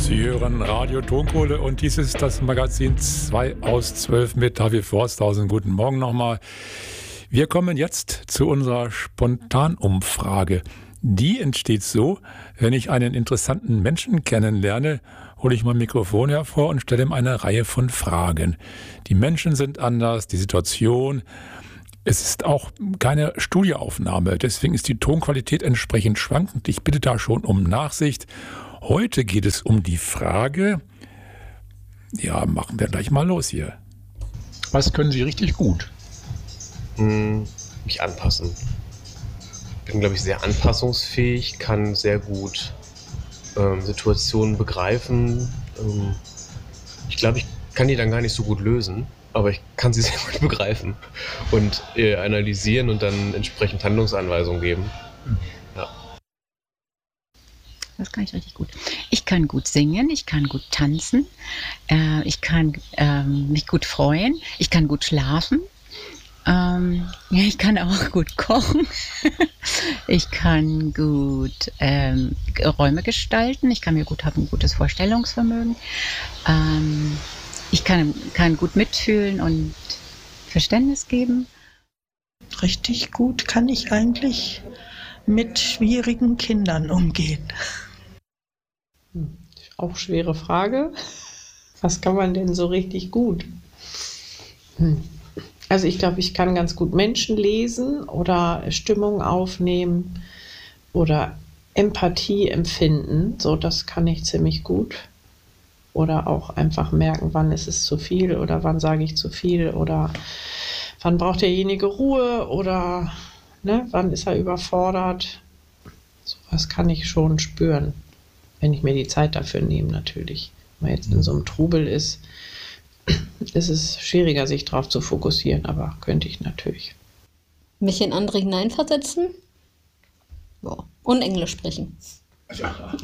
Sie hören Radio Tonkohle und dies ist das Magazin 2 aus 12 mit David Forsthausen. Guten Morgen nochmal. Wir kommen jetzt zu unserer Spontanumfrage. Die entsteht so, wenn ich einen interessanten Menschen kennenlerne, hole ich mein Mikrofon hervor und stelle ihm eine Reihe von Fragen. Die Menschen sind anders, die Situation. Es ist auch keine Studioaufnahme, deswegen ist die Tonqualität entsprechend schwankend. Ich bitte da schon um Nachsicht. Heute geht es um die Frage, ja, machen wir gleich mal los hier. Was können Sie richtig gut? Mich anpassen. Bin, glaube ich, sehr anpassungsfähig, kann sehr gut Situationen begreifen. Ich glaube, ich kann die dann gar nicht so gut lösen, aber ich kann sie sehr gut begreifen und analysieren und dann entsprechend Handlungsanweisungen geben. Ja. Das kann ich richtig gut. Ich kann gut singen, ich kann gut tanzen, ich kann mich gut freuen, ich kann gut schlafen, ich kann auch gut kochen, ich kann gut Räume gestalten, ich habe ein gutes Vorstellungsvermögen, ich kann gut mitfühlen und Verständnis geben. Richtig gut kann ich eigentlich mit schwierigen Kindern umgehen. Auch schwere Frage. Was kann man denn so richtig gut? Also ich glaube, ich kann ganz gut Menschen lesen oder Stimmung aufnehmen oder Empathie empfinden. So, das kann ich ziemlich gut. Oder auch einfach merken, wann ist es zu viel oder wann sage ich zu viel oder wann braucht derjenige Ruhe oder wann ist er überfordert. Sowas kann ich schon spüren, wenn ich mir die Zeit dafür nehme natürlich. Wenn man jetzt in so einem Trubel ist es schwieriger, sich darauf zu fokussieren, aber könnte ich natürlich. Mich in andere hineinversetzen? Ja. Und Englisch sprechen. Ja.